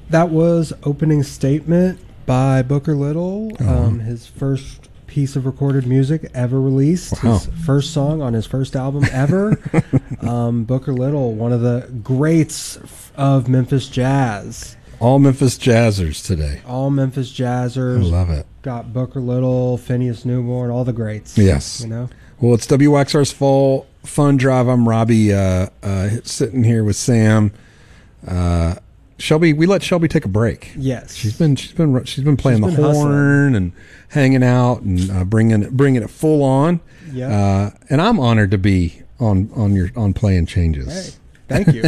That was Opening Statement by Booker Little, his first piece of recorded music ever released, Wow. his first song on his first album ever. Booker Little, one of the greats of Memphis jazz. All Memphis Jazzers today. All Memphis jazzers. I love it. Got Booker Little, Phineas Newborn, all the greats. Yes. You know? Well, it's WXR's Fall Fun Drive. I'm Robbie, sitting here with Sam. Shelby, we let Shelby take a break. Yes. She's been playing the been horn and hanging out and bringing it full on. Yeah. And I'm honored to be on Playing Changes. Hey, thank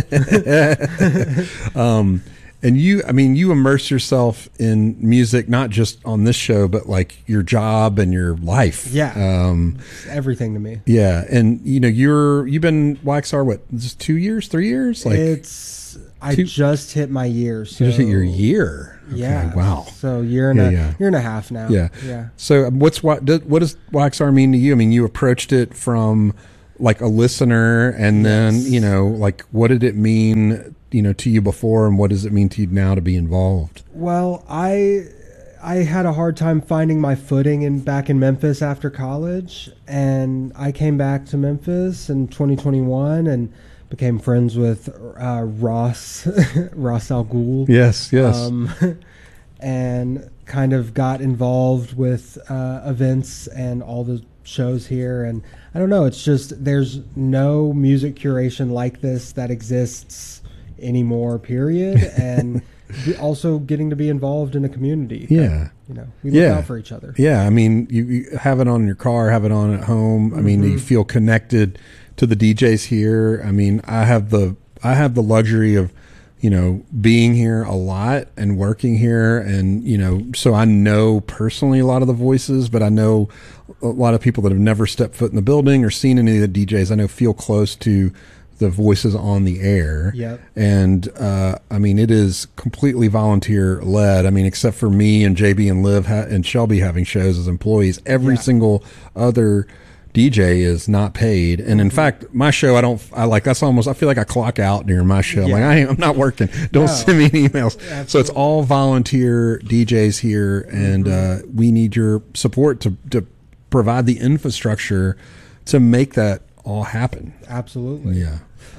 you. And you immerse yourself in music, not just on this show, but like your job and your life. Yeah. It's everything to me. Yeah. And you've been YXR, what, just 2 years, 3 years? Like I just hit my year. So, you just hit your year. Okay, yeah. wow. So year and a half now. Yeah. Yeah. So what does YXR mean to you? I mean, you approached it from like a listener, and then, like, what did it mean, to you before, and what does it mean to you now to be involved? Well, I had a hard time finding my footing back in Memphis after college, and I came back to Memphis in 2021 and became friends with Ross Al Ghul. Yes. And kind of got involved with events and all the shows here, and I don't know, it's just there's no music curation like this that exists anymore, period. And also getting to be involved in a community. Yeah. We look out for each other. Yeah. I mean, you have it on in your car, have it on at home. I mean, you feel connected to the DJs here. I mean, I have the luxury of, being here a lot and working here. And, so I know personally a lot of the voices, but I know a lot of people that have never stepped foot in the building or seen any of the DJs. I know feel close to the voices on the air. Yep. And, I mean, it is completely volunteer led. I mean, except for me and JB and Liv and Shelby having shows as employees, every single other DJ is not paid. And in fact, my show, I feel like I clock out during my show. Yeah. I'm like, I'm not working. Don't send me any emails. Absolutely. So it's all volunteer DJs here. And, we need your support to provide the infrastructure to make that all happen. Absolutely. Yeah.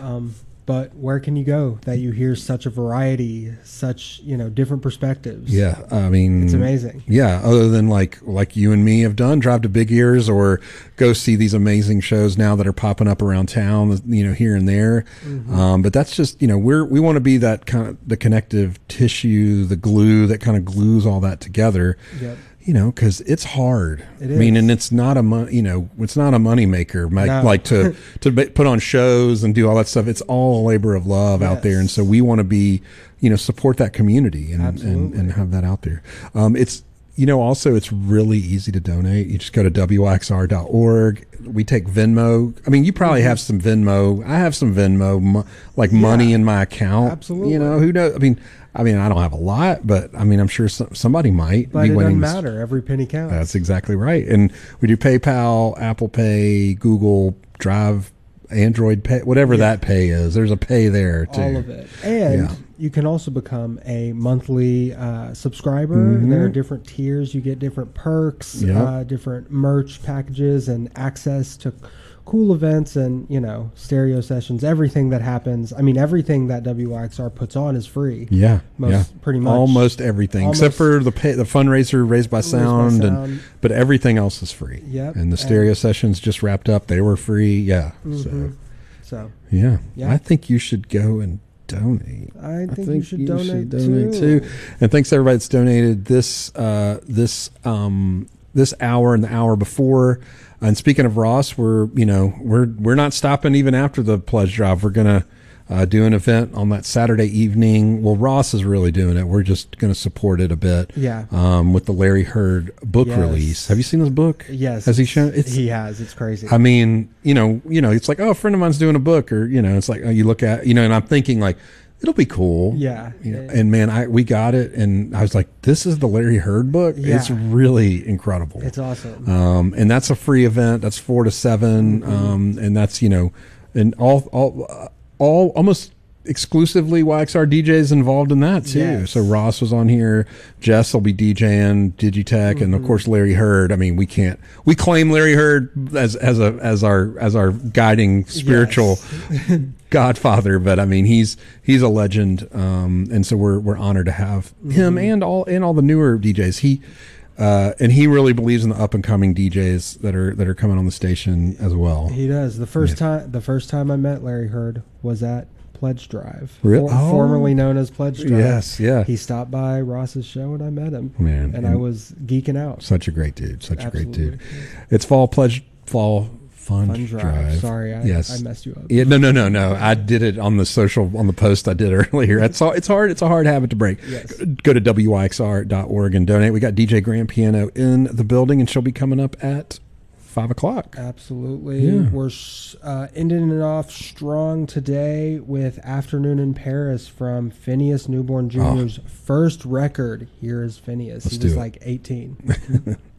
But where can you go that you hear such a variety, such, different perspectives? Yeah. I mean, it's amazing. Yeah. Other than like you and me have done, drive to Big Ears or go see these amazing shows now that are popping up around town, here and there. But that's just, we want to be that kind of the connective tissue, the glue that kind of glues all that together. Yep. Because it's hard. It I mean, is. and it's not it's not a money maker. Like to put on shows and do all that stuff. It's all a labor of love out there, and so we want to be, support that community and have that out there. It's also it's really easy to donate. You just go to WXR.org. We take Venmo. I mean, you probably have some Venmo. I have some Venmo, money in my account. Absolutely. Who knows? I mean, I don't have a lot, but I mean, I'm sure somebody might but be it winning. Doesn't matter. Every penny counts. That's exactly right. And we do PayPal, Apple Pay, Google Drive, Android Pay, whatever that pay is. There's a pay there too. All of it. And you can also become a monthly subscriber. There are different tiers. You get different perks, different merch packages, and access to cool events and, stereo sessions, everything that happens. I mean, everything that WXR puts on is free. Yeah. Pretty much. Almost everything, except for the fundraiser Raised by Sound. But everything else is free. Yep. And the stereo sessions just wrapped up. They were free. Yeah. So. Yeah. I think you should go and donate. I think you should donate too. And thanks to everybody that's donated this hour and the hour before. And speaking of Ross, we're not stopping even after the pledge drive. We're gonna do an event on that Saturday evening. Well, Ross is really doing it. We're just gonna support it a bit. Yeah. With the Larry Hurd book release. Have you seen his book? Yes. Has he shown? He has. It's crazy. I mean, it's like, oh, a friend of mine's doing a book, or it's like, you look at, and I'm thinking like, it'll be cool. Yeah. And man, we got it, and I was like, this is the Larry Hurd book. Yeah. It's really incredible. It's awesome. And that's a free event. That's 4 to 7. And that's, and almost exclusively YXR DJs involved in that too. Yes. So Ross was on here. Jess will be DJing Digitech, and of course Larry Hurd. I mean, we claim Larry Hurd as our guiding spiritual godfather, but I mean he's a legend, and so we're honored to have him and all the newer DJs. And he really believes in the up and coming DJs that are coming on the station as well. He does. The first time I met Larry Hurd was at Pledge Drive, really? Formerly known as Pledge Drive. Yes, yeah. He stopped by Ross's show and I met him. Man, and I was geeking out. Such a great dude. Such Absolutely. A great dude. It's Fall Fun Drive. Sorry, I messed you up. Yeah, no. I did it on the post I did earlier. It's hard. It's a hard habit to break. Yes. Go to WYXR.org and donate. We got DJ Grand Piano in the building, and she'll be coming up at 5:00. Absolutely. Yeah. We're ending it off strong today with Afternoon in Paris from Phineas Newborn Jr.'s first record. Here is Phineas. He was like 18.